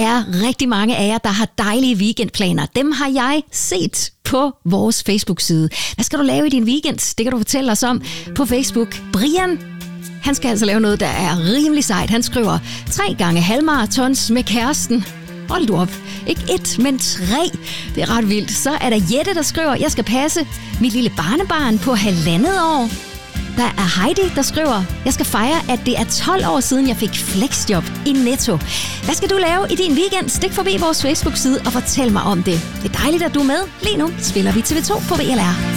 er rigtig mange af jer, der har dejlige weekendplaner. Dem har jeg set på vores Facebook-side. Hvad skal du lave i din weekend? Det kan du fortælle os om på Facebook. Brian, han skal altså lave noget, der er rimelig sejt. Han skriver 3 gange halvmaratons med kæresten. Hold du op. Ikke 1, men 3. Det er ret vildt. Så er der Jette, der skriver, jeg skal passe mit lille barnebarn på 1,5 år. Der er Heidi, der skriver, jeg skal fejre, at det er 12 år siden, jeg fik flexjob i Netto. Hvad skal du lave i din weekend? Stik forbi vores Facebook-side og fortæl mig om det. Det er dejligt, at du er med. Lige nu spiller vi TV2 på VLR.